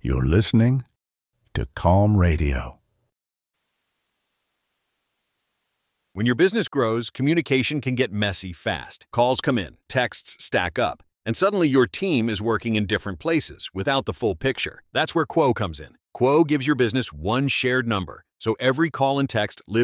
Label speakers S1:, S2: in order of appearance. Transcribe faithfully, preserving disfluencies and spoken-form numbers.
S1: You're listening to Calm Radio.
S2: When your business grows, communication can get messy fast. Calls come in, texts stack up, and suddenly your team is working in different places without the full picture. That's where Quo comes in. Quo gives your business one shared number, so every call and text lives